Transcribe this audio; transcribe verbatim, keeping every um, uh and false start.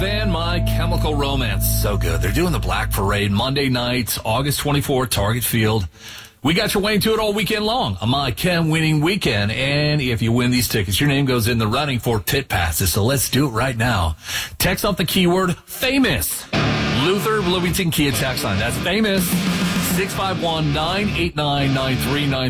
And My Chemical Romance. So good. They're doing the Black Parade Monday night, August twenty-fourth, Target Field. We got you waiting to it all weekend long. A My Chem winning weekend. And if you win these tickets, your name goes in the running for pit passes. So let's do it right now. Text off the keyword famous. Luther Bloomington Kia text line. That's famous. six five one, nine eight nine, nine three nine